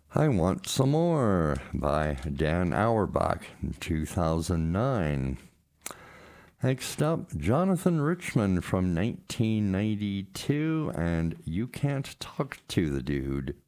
I Want Some More by Dan Auerbach in 2009. Next up, Jonathan Richman from 1992 and You Can't Talk to the Dude.